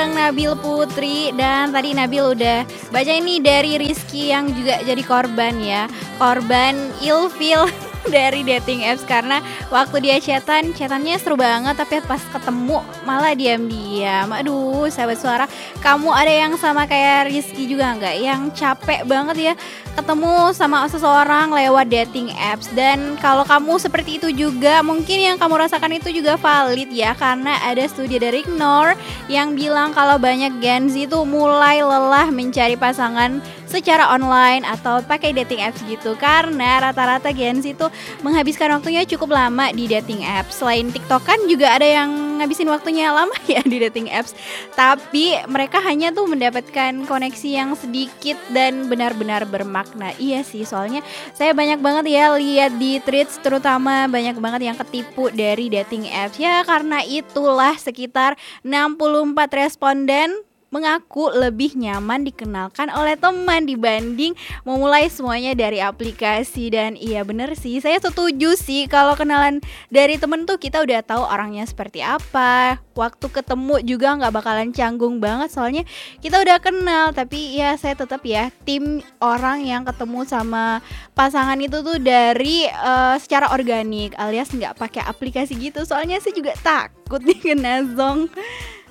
bareng Nabil Putri. Dan tadi Nabil udah baca ini dari Rizky yang juga jadi korban ya. Korban ilfil dari dating apps karena waktu dia chatannya seru banget tapi pas ketemu malah diam-diam. Aduh, sahabat suara, kamu ada yang sama kayak Rizky juga nggak? Yang capek banget ya ketemu sama seseorang lewat dating apps. Dan kalau kamu seperti itu juga, mungkin yang kamu rasakan itu juga valid ya, karena ada studi dari Knorr yang bilang kalau banyak Gen Z itu mulai lelah mencari pasangan secara online atau pakai dating apps gitu, karena rata-rata Gen Z itu menghabiskan waktunya cukup lama di dating apps. Selain TikTok kan juga ada yang ngabisin waktunya lama ya di dating apps, tapi mereka hanya tuh mendapatkan koneksi yang sedikit dan benar-benar bermakna. Iya sih, soalnya saya banyak banget ya lihat di threads, terutama banyak banget yang ketipu dari dating apps ya. Karena itulah sekitar 64 responden mengaku lebih nyaman dikenalkan oleh teman dibanding memulai semuanya dari aplikasi. Dan iya bener sih, saya setuju sih kalau kenalan dari temen tuh kita udah tahu orangnya seperti apa. Waktu ketemu juga gak bakalan canggung banget soalnya kita udah kenal. Tapi ya saya tetap ya tim orang yang ketemu sama pasangan itu tuh dari secara organik alias gak pakai aplikasi gitu. Soalnya saya juga takut nih kena zong.